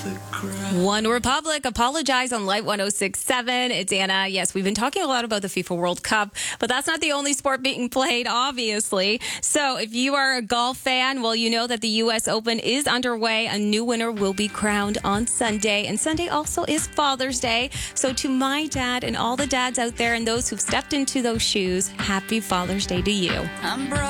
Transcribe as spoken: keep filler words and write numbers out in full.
One Republic apologize on Light one oh six point seven. It's Anna. Yes, we've been talking a lot about the FIFA World Cup, but that's not the only sport being played, obviously. So if you are a golf fan, well, you know that the U S Open is underway. A new winner will be crowned on Sunday. And Sunday also is Father's Day. So to my dad and all the dads out there and those who've stepped into those shoes, happy Father's Day to you. I'm broke.